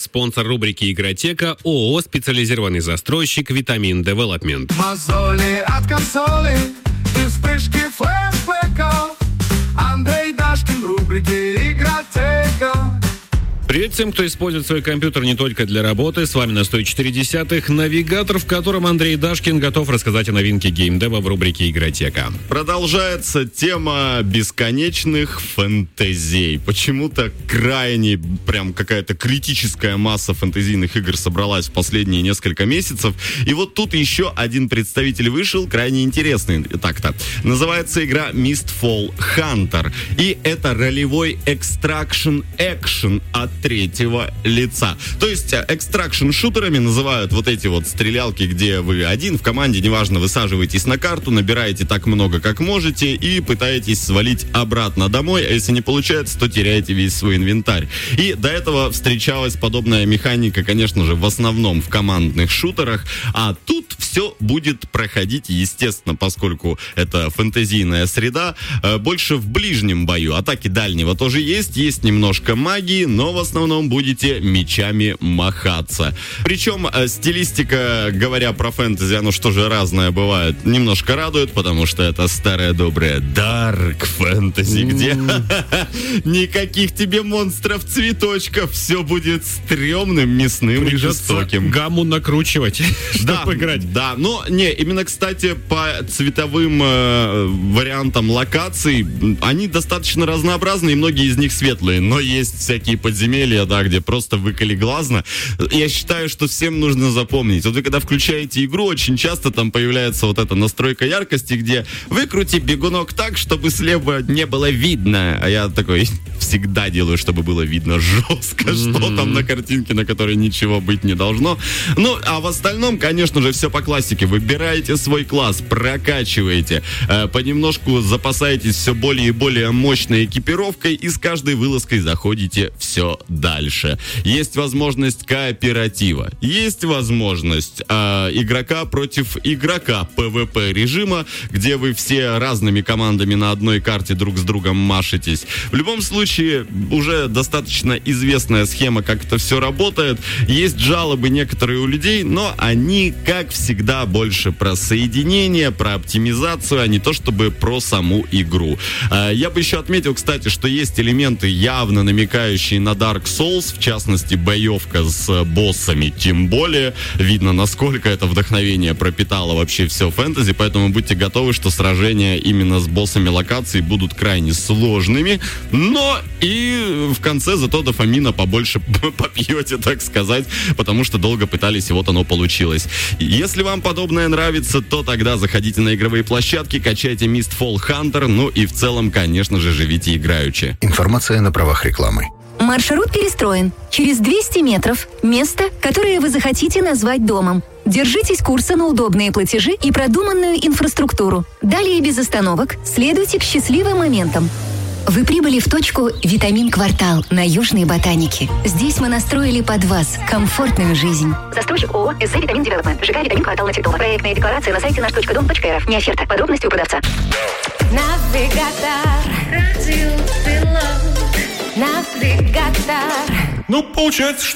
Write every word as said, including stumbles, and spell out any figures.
Спонсор рубрики «Игротека» ООО «Специализированный застройщик Витамин Девелопмент». Мозоли от консоли и вспышки флешбеков. Андрей Дашкин в рубрике «Игротека». Привет всем, кто использует свой компьютер не только для работы. С вами на сто четыре десятых навигатор, в котором Андрей Дашкин готов рассказать о новинке геймдева в рубрике «Игротека». Продолжается тема бесконечных фэнтезий. Почему-то крайне, прям какая-то критическая масса фэнтезийных игр собралась в последние несколько месяцев. И вот тут еще один представитель вышел, крайне интересный. Так-то. Называется игра Mistfall Hunter. И это ролевой экстракшн экшен от третьего лица. То есть экстракшн-шутерами называют вот эти вот стрелялки, где вы один в команде, неважно, высаживаетесь на карту, набираете так много, как можете, и пытаетесь свалить обратно домой, а если не получается, то теряете весь свой инвентарь. И до этого встречалась подобная механика, конечно же, в основном в командных шутерах, а тут все будет проходить, естественно, поскольку это фэнтезийная среда, больше в ближнем бою. Атаки дальнего тоже есть, есть немножко магии, но в основном будете мечами махаться. Причем стилистика, говоря про фэнтези, оно что же разное бывает, немножко радует, потому что это старая добрая дарк фэнтези, где никаких тебе монстров, цветочков, все будет стрёмным, мясным и жестоким. Гамму накручивать, чтобы играть. Да, но не, именно, кстати, по цветовым э, вариантам локаций, они достаточно разнообразны, и многие из них светлые, но есть всякие подземелья, да, где просто выколи глазно. Я считаю, что всем нужно запомнить. Вот вы когда включаете игру, очень часто там появляется вот эта настройка яркости, где выкрути бегунок так, чтобы слева не было видно. А я такой всегда делаю, чтобы было видно жестко, mm-hmm. что там на картинке, на которой ничего быть не должно. Ну, а в остальном, конечно же, все по классике. Выбираете свой класс, прокачиваете, э, понемножку запасаетесь все более и более мощной экипировкой, и с каждой вылазкой заходите все дальше. Есть возможность кооператива, есть возможность э, игрока против игрока пэ вэ пэ режима, где вы все разными командами на одной карте друг с другом машетесь. В любом случае, уже достаточно известная схема, как это все работает. Есть жалобы некоторые у людей, но они, как всегда, больше про соединение, про оптимизацию, а не то чтобы про саму игру. Э, я бы еще отметил, кстати, что есть элементы, явно намекающие на Dark Souls, в частности, боевка с боссами, тем более видно, насколько это вдохновение пропитало вообще все фэнтези, поэтому будьте готовы, что сражения именно с боссами локаций будут крайне сложными, но и в конце зато дофамина побольше попьете, так сказать, потому что долго пытались, и вот оно получилось. Если вам подобное нравится, то тогда заходите на игровые площадки, качайте Mistfall Hunter, ну и в целом, конечно же, живите играючи. Информация на правах рекламы. Маршрут перестроен. Через двести метров место, которое вы захотите назвать домом. Держитесь курса на удобные платежи и продуманную инфраструктуру. Далее без остановок следуйте к счастливым моментам. Вы прибыли в точку «Витамин Квартал» на Южной Ботанике. Здесь мы настроили под вас комфортную жизнь. Застройщик ООО «эс зэ Витамин Девелопмент». ЖК «Витамин Квартал» на Цветова. Проектная декларация на сайте наш точка дом точка эр эф. Не оферта. Подробности у продавца. Навигатор. Радио Бело. Навигатор. Ну, получается, что